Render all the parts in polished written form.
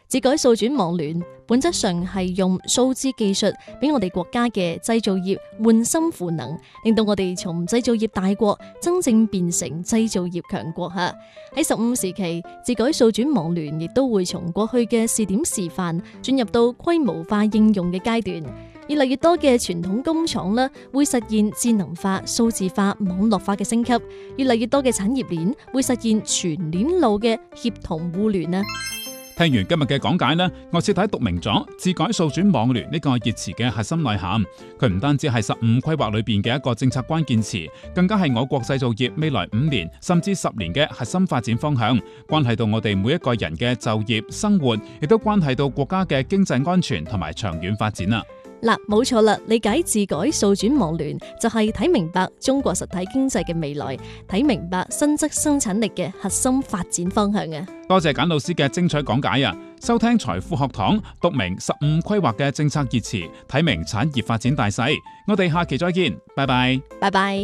自改數轉網聯本質上係用數字技術俾我哋國家嘅製造業換心賦能，令到我哋從製造業大國真正變成製造業強國吓。喺15時期，自改數轉網聯亦都會從過去嘅試點示範進入到規模化應用嘅階段。越嚟越多嘅傳統工廠咧，會實現智能化、數字化、網絡化嘅升級；越嚟越多嘅產業鏈會實現全鏈路嘅協同互聯啊！ 聽完今日嘅講解呢，我徹底讀明咗自改數轉網聯呢個熱詞嘅核心內涵。佢唔單止係15規劃裏邊嘅一個政策關鍵詞，更加係我國製造業未來5年甚至10年嘅核心發展方向，關係到我哋每一個人嘅就業、生活，亦都關係到國家嘅經濟安全同埋長遠發展啦。 嗱，冇錯啦，理解自改數轉網聯就係睇明白中國實體經濟嘅未來，睇明白新質生產力嘅核心發展方向啊！ 多謝簡老師嘅精彩講解啊！收聽財富學堂，讀明15規劃嘅政策熱詞，睇明產業發展大勢。我哋下期再見，拜拜。 拜拜。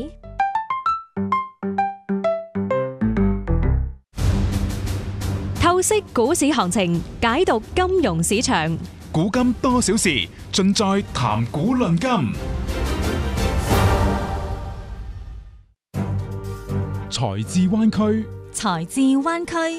透析股市行情，解讀金融市場。 古今多少事，盡在談股論金。財智灣區， 財智灣區。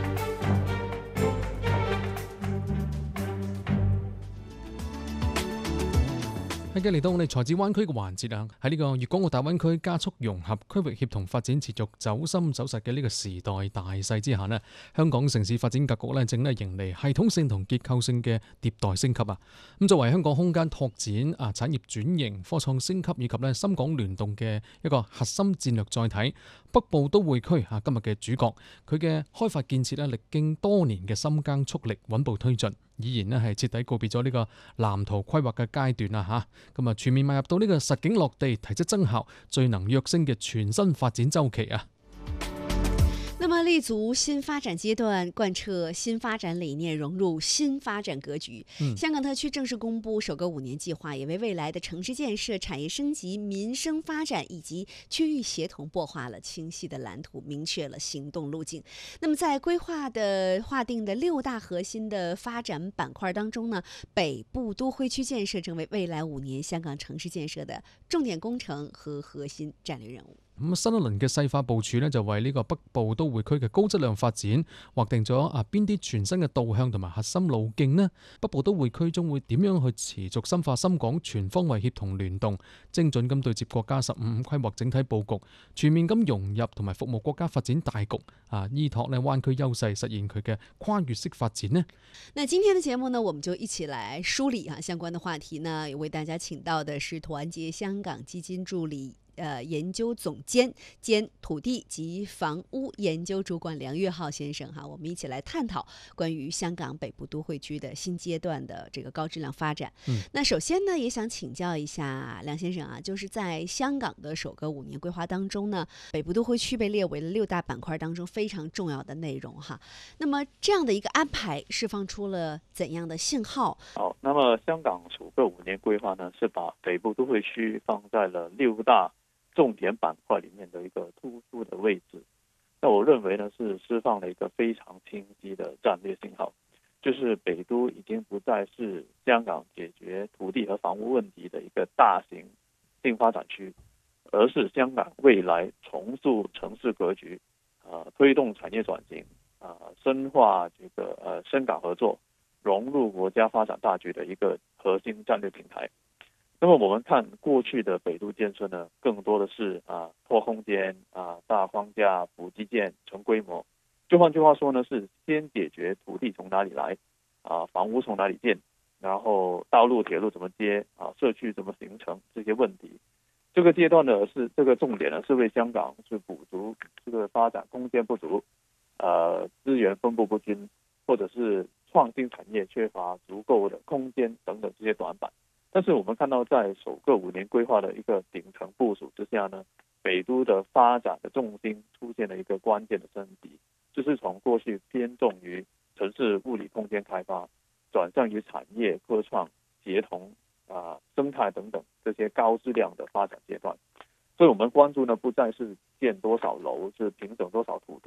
今日嚟到我哋財智灣區嘅環節啊，喺呢個粵港澳大灣區加速融合、區域協同發展持續走深走實嘅呢個時代大勢之下呢，香港城市發展格局呢正係迎嚟系統性同結構性嘅迭代升級啊！咁作為香港空間拓展產業轉型、科創升級以及呢深港聯動嘅一個核心戰略載體，北部都會區今日嘅主角，佢嘅開發建設呢歷經多年嘅深耕速力，穩步推進，依然呢係徹底告別咗呢個藍圖規劃嘅階段啦嚇。咁全面邁入到呢個實景落地、提質增效、最能躍升嘅全新發展週期啊！ 那麼立足新發展階段，貫徹新發展理念，融入新發展格局。香港特區正式公布首個5年計劃，也為未來的城市建設、產業升級、民生發展以及區域協同擘畫了清晰的藍圖，明確了行動路徑。那麼在規劃的劃定的6大核心的發展板塊當中呢，北部都會區建設成為未來5年香港城市建設的重點工程和核心戰略任務。 咁新一輪嘅細化部署呢，就為呢個北部都會區嘅高質量發展劃定咗邊啲全新嘅導向同埋核心路徑呢？北部都會區中會點樣去持續深化深港全方位協同聯動，精準咁對接國家15規劃整體佈局，全面咁融入同埋服務國家發展大局依託呢灣區優勢，實現佢嘅跨越式發展呢？ 那今天的節目呢，我們就一起來梳理相關的話題呢，也為大家請到的是團結香港基金助理研究總監兼土地及房屋研究主管梁岳浩先生我們一起來探討關於香港北部都會區的新階段的這個高質量發展。那首先呢，也想請教一下梁先生就是在香港的首個5年規劃當中呢，北部都會區被列為了6大板塊當中非常重要的內容那麼這樣的一個安排釋放出了怎樣的信號？ 好，那麼香港首個5年規劃呢，是把北部都會區放在了6大重點板塊裡面的一個突出的位置，那我認為呢是釋放了一個非常清晰的戰略信號，就是北都已經不再是香港解決土地和房屋問題的一個大型新發展區，而是香港未來重塑城市格局，推動產業轉型，深化這個深港合作，融入國家發展大局的一個核心戰略平台。那麼我們看過去的北都建設呢，更多的是拓空間大框架補基建成規模。就換句話說呢，是先解決土地從哪裡來房屋從哪裡建，然後道路鐵路怎麼接社區怎麼形成這些問題。這個階段呢，是這個重點呢，是為香港是補足這個發展空間不足，資源分布不均，或者是創新產業缺乏足夠的空間等等這些短板。但是我們看到在首個5年規劃的一個頂層部署之下呢，北都的發展的重心出現了一個關鍵的升級，就是從過去偏重於城市物理空間開發，轉向於產業科創協同生態等等這些高質量的發展階段。所以我們關注呢，不再是建多少樓，是平整多少土地，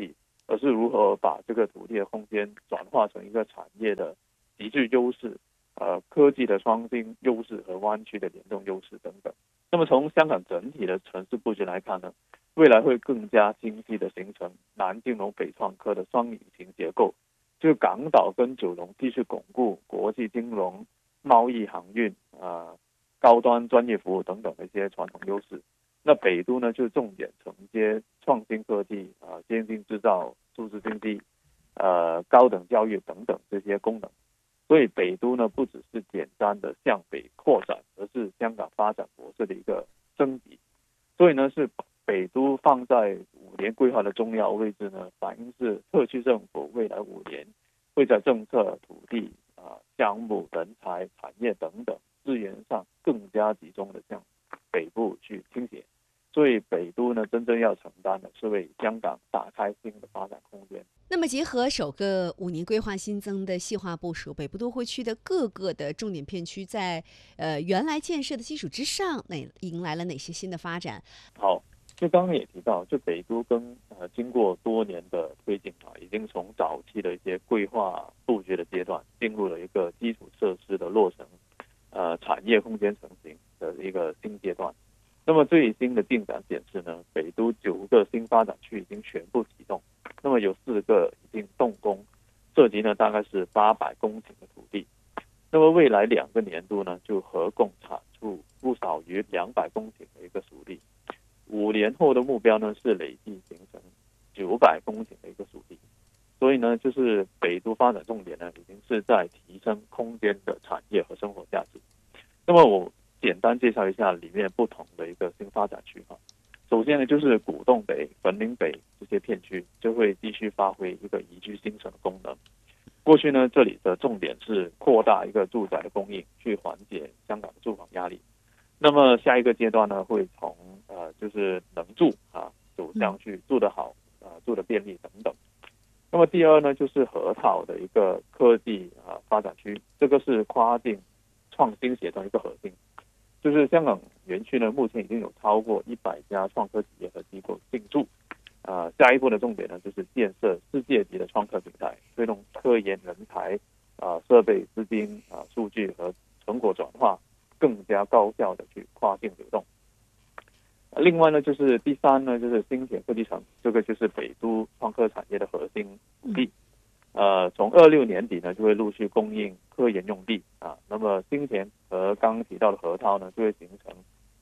而是如何把这个土地的空间转化成一个产业的极具优势，科技的创新优势和湾区的联动优势等等。那么从香港整体的城市布局来看呢，未来会更加清晰的形成南金融北创科的双引擎结构，就是港岛跟九龙继续巩固国际金融、贸易、航运、高端专业服务等等的一些传统优势。那北都呢，就重点承接创新科技、先进制造、数字经济、高等教育等等这些功能。所以北都呢，不只是简单的向北扩展，而是香港发展模式的一个升级。所以呢，是北都放在5年规划的重要位置呢，反映是特区政府未来5年会在政策、土地、项目、人才、产业等等资源上更加集中的向北部去倾斜。所以北都呢，真正要承担的是为香港打开新的发展空间。 那么结合首个5年规划新增的细化部署，北部都会区的各个的重点片区在原来建设的基础之上，迎来了哪些新的发展？ 好，就刚刚也提到，就北都经过多年的推进已经从早期的一些规划布局的阶段，进入了一个基础设施的落成，产业空间成型的一个新阶段。那么最新的进展显示呢，北都9个新发展区已经全部启动，那么有4个已经动工，涉及呢大概是800公顷的土地。那么未来2个年度呢，就合共产出不少于200公顷的一个属地。5年后的目标呢，是累计形成900公顷的一个属地。所以呢，就是北都发展重点呢，已经是在提升空间的产业和生活价值。那么我简单介绍一下里面不同的一个新发展区首先呢，就是古洞北、粉岭北这些片区就会继续发挥一个宜居新城的功能。过去呢，这里的重点是扩大一个住宅的供应，去缓解香港的住房压力。那么下一个阶段呢，会从就是能住走向去住得好、住得便利等等。那么第二呢，就是河套的一个科技发展区，这个是跨境创新协同一个核心。就是香港园区呢，目前已经有超过100家创科企业和机构进驻。下一步的重点呢，就是建设世界级的创客平台，推动科研人才、设备、资金、数据和成果转化更加高效的去跨境流动。另外呢，就是第3呢，就是新田科技城，这个就是北都创科产业的核心地。从26年底呢，就会陆续供应科研用地那么新田和刚刚提到的河套呢，就会形成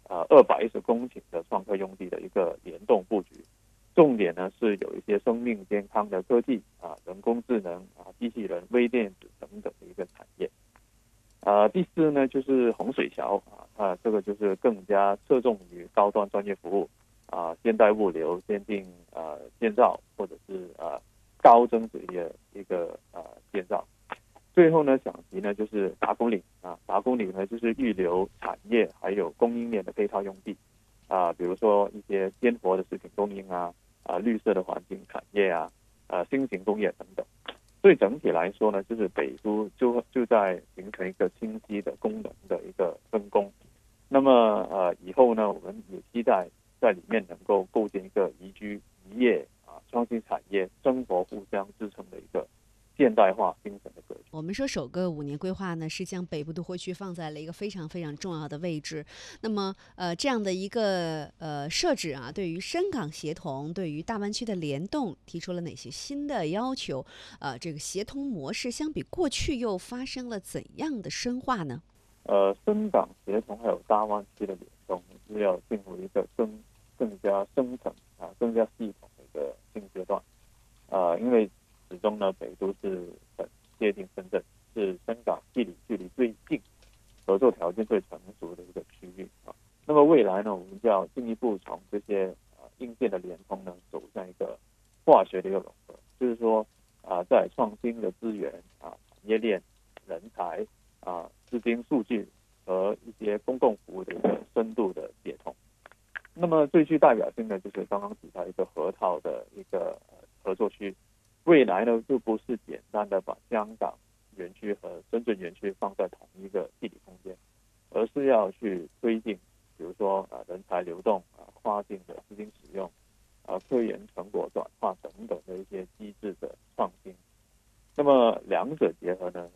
210公顷的创科用地的一个联动布局。重点呢是有一些生命健康的科技人工智能机器人、微电子等等的一个产业。第4呢，就是洪水桥这个就是更加侧重于高端专业服务现代物流、先进建造或者是高增值的一个建造。最后呢，想提呢就是打鼓岭打鼓岭呢就是预留产业还有供应链的配套用地比如说一些鲜活的食品供应绿色的环境产业新型工业等等。所以整体来说呢，就是北都就在形成一个清晰的功能的一个分工。那么以后呢，我们也期待在里面能够构建一个宜居、宜业创新产业、生活互相支撑的一个现代化精神的格局。 我们说首个5年规划呢，是将北部都会区放在了一个非常非常重要的位置。那么这样的一个设置对于深港协同、对于大湾区的联动提出了哪些新的要求？这个协同模式相比过去又发生了怎样的深化呢？ 深港协同还有大湾区的联动是要进入一个更加深层更加系统的一个新阶段。因为始终呢，北都是很接近深圳，是深港地理距离最近、合作条件最成熟的一个区域那么未来呢，我们就要进一步从这些硬件的联通呢，走向一个化学的一个融合，就是说在创新的资源产业链、人才资金、数据和一些公共服务的一个深度的接通。那么最具代表性的就是刚刚提到一个河套的一个合作区，未来呢就不是简单的把香港园区和深圳园区放在同一个地理空间，而是要去推进，比如说人才流动跨境的资金使用科研成果转化等等的一些机制的创新。那么两者结合呢，